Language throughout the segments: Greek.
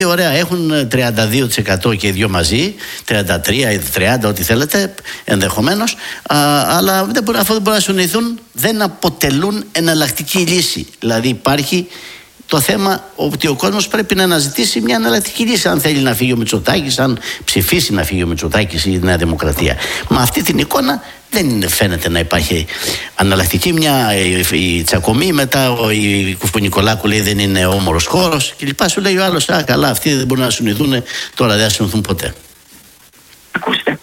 ωραία, έχουν 32% και οι δυο μαζί, 33-30%, ό,τι θέλετε, ενδεχομένως, αλλά αφού δεν μπορούν να συνοηθούν, δεν αποτελούν εναλλακτική λύση. Δηλαδή υπάρχει το θέμα ότι ο κόσμος πρέπει να αναζητήσει μια εναλλακτική λύση, αν θέλει να φύγει ο Μητσοτάκης, αν ψηφίσει να φύγει ο Μητσοτάκης ή η Νέα Δημοκρατία. Με αυτή την εικόνα δεν φαίνεται να υπάρχει αναλλακτική. Η τσακωμή, μετά ο Κουφουνικολάκου λέει δεν είναι όμορος χώρος κλπ. Σου λέει ο άλλος, καλά, αυτοί δεν μπορούν να συνοηθούν, τώρα δεν θα συνοηθούν ποτέ. Ακούστε,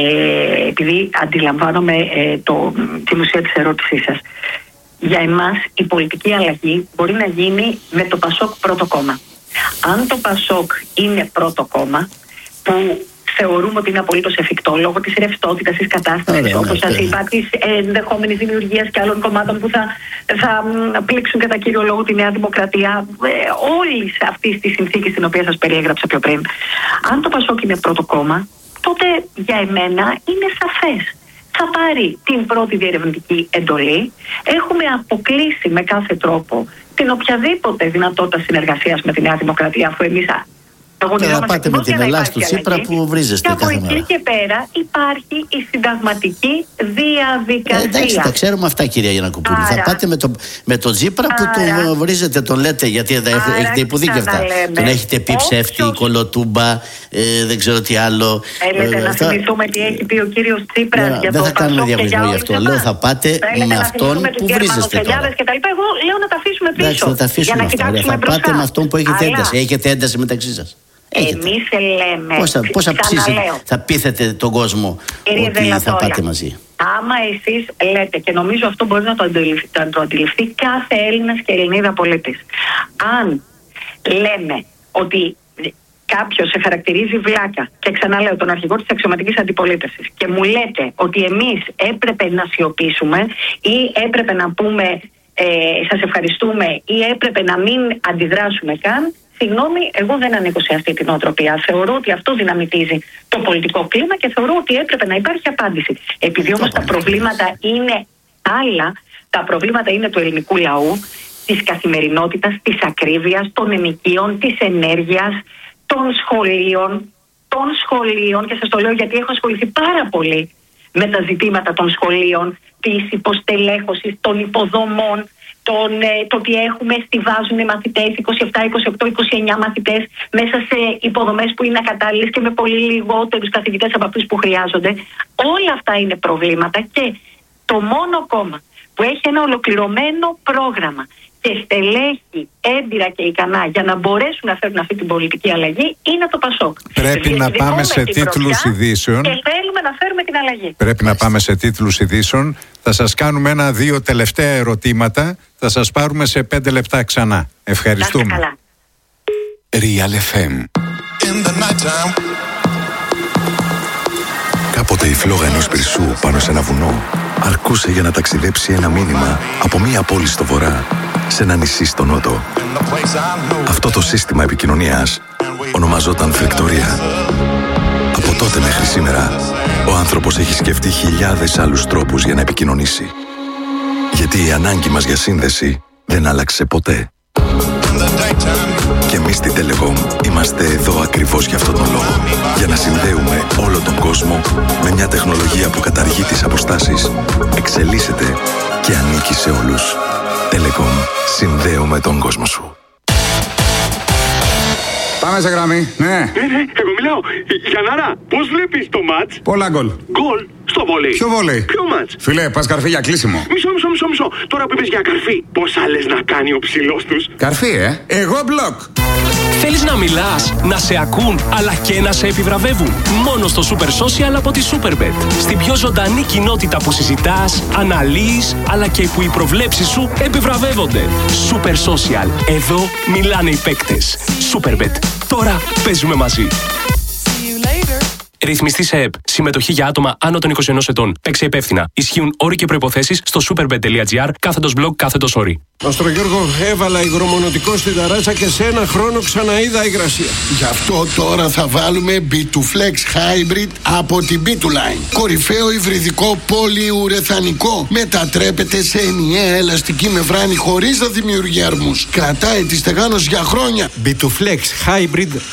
επειδή αντιλαμβάνομαι την ουσία της ερώτησής σας, για εμάς η πολιτική αλλαγή μπορεί να γίνει με το ΠΑΣΟΚ πρώτο κόμμα. Αν το ΠΑΣΟΚ είναι πρώτο κόμμα, που θεωρούμε ότι είναι απολύτως εφικτό λόγω της ρευστότητας της κατάστασης, όπως σας είπα, της ενδεχόμενης δημιουργίας και άλλων κομμάτων που θα πλήξουν κατά κύριο λόγο τη Νέα Δημοκρατία, όλης αυτής της συνθήκης την οποία σας περιέγραψα πιο πριν. Αν το ΠΑΣΟΚ είναι πρώτο κόμμα, τότε για εμένα είναι σαφές. Θα πάρει την πρώτη διερευνητική εντολή. Έχουμε αποκλείσει με κάθε τρόπο την οποιαδήποτε δυνατότητα συνεργασίας με τη Νέα Δημοκρατία, αφού εμείς θα πάτε με την Ελλάδα του Τσίπρα που βρίζεστε κάθε μέρα. Και από εκεί και πέρα υπάρχει η συνταγματική διαδικασία. Εντάξει, τα ξέρουμε αυτά, κυρία Γιαννακοπούλου. Θα πάτε με τον Τσίπρα που τον βρίζετε, τον λέτε, γιατί έχετε υποδίκευτα. Τον έχετε πει ψεύτη, κολοτούμπα, δεν ξέρω τι άλλο. Θέλετε να θυμηθούμε τι έχει πει ο κύριος Τσίπρας για το Δεν θα κάνουμε διαγωνισμό γι' αυτό. Λέω, θα πάτε με αυτόν που βρίζεστε τώρα. Εγώ λέω να τα αφήσουμε πίσω. Θα τα αφήσουμε αυτά. Θα πάτε με αυτόν που έχετε ένταση. Έχετε ένταση μεταξύ σας. Εμείς λέμε. Πώς θα πείθετε τον κόσμο ότι θα πάτε μαζί? Άμα εσείς λέτε, και νομίζω αυτό μπορεί να το αντιληφθεί κάθε Έλληνας και Ελληνίδα πολίτης, αν λέμε ότι κάποιος σε χαρακτηρίζει βλάκα, και ξαναλέω τον αρχηγό της αξιωματικής αντιπολίτευσης, και μου λέτε ότι εμείς έπρεπε να σιωπήσουμε ή έπρεπε να πούμε σας ευχαριστούμε ή έπρεπε να μην αντιδράσουμε καν, συγγνώμη, εγώ δεν ανήκω σε αυτή την νοοτροπία. Θεωρώ ότι αυτό δυναμητίζει το πολιτικό κλίμα και θεωρώ ότι έπρεπε να υπάρχει απάντηση. Επειδή όμως τα προβλήματα είναι άλλα, τα προβλήματα είναι του ελληνικού λαού, της καθημερινότητας, της ακρίβειας, των ενοικίων, της ενέργειας, των σχολείων, και σας το λέω γιατί έχω ασχοληθεί πάρα πολύ με τα ζητήματα των σχολείων, της υποστελέχωσης, των υποδομών, το ότι στιβάζουν μαθητές, 27, 28, 29 μαθητές μέσα σε υποδομές που είναι ακατάλληλες και με πολύ λιγότερους καθηγητές από αυτούς που χρειάζονται. Όλα αυτά είναι προβλήματα και το μόνο κόμμα που έχει ένα ολοκληρωμένο πρόγραμμα και στελέχη έμπειρα και ικανά για να μπορέσουν να φέρουν αυτή την πολιτική αλλαγή είναι το ΠΑΣΟΚ. Πρέπει να πάμε σε τίτλους ειδήσεων. Και θέλουμε να φέρουμε την αλλαγή. Πρέπει να πάμε σε τίτλους ειδήσεων. Θα σας κάνουμε 1-2 τελευταία ερωτήματα. Θα σας πάρουμε σε 5 λεπτά ξανά. Ευχαριστούμε. Real FM. Κάποτε η φλόγα ενός πυρσού πάνω σε ένα βουνό αρκούσε για να ταξιδέψει ένα μήνυμα από μία πόλη στο βορρά σε ένα νησί στο νότο. Αυτό το σύστημα επικοινωνίας ονομαζόταν φλεκτορία. Από τότε μέχρι σήμερα, ο άνθρωπος έχει σκεφτεί χιλιάδες άλλους τρόπους για να επικοινωνήσει. Γιατί η ανάγκη μας για σύνδεση δεν άλλαξε ποτέ. Και εμείς στην Telecom είμαστε εδώ ακριβώς για αυτόν τον λόγο. Για να συνδέουμε όλο τον κόσμο με μια τεχνολογία που καταργεί τις αποστάσεις, εξελίσσεται και ανήκει σε όλους. Telecom. Συνδέουμε τον κόσμο σου. Πάμε σε γραμμή, ναι. Εγώ μιλάω. Γιαννάρα, πώς βλέπεις το μάτς? Πολλά γκολ. Γκολ στο βόλεϊ. Ποιο βόλεϊ? Ποιο μάτς? Φίλε, πας καρφί για κλείσιμο. Μισό. Τώρα που είπες για καρφί, πόσα λες να κάνει ο ψηλός τους? Καρφί, Εγώ μπλοκ. Θέλεις να μιλάς, να σε ακούν, αλλά και να σε επιβραβεύουν? Μόνο στο Super Social από τη Superbet. Στην πιο ζωντανή κοινότητα που συζητάς, αναλύεις, αλλά και που οι προβλέψεις σου επιβραβεύονται. Super Social. Εδώ μιλάνε οι παίκτες. Superbet. Τώρα παίζουμε μαζί. Ρυθμιστή σε ΕΠ. Συμμετοχή για άτομα άνω των 21 ετών. Παίξε υπεύθυνα. Ισχύουν όροι και προϋποθέσεις στο superbet.gr/blog/όροι. Μαστρο Γιώργο, έβαλα υγρομονωτικό στην ταράτσα και σε ένα χρόνο ξαναείδα υγρασία. Γι' αυτό τώρα θα βάλουμε B2Flex Hybrid από την B2Line. Κορυφαίο υβριδικό πολυουρεθανικό. Μετατρέπεται σε ενιαία ελαστική μεμβράνη χωρίς να δημιουργεί αρμούς. Κρατάει τη στεγάνωση για χρόνια. B2Flex Hybrid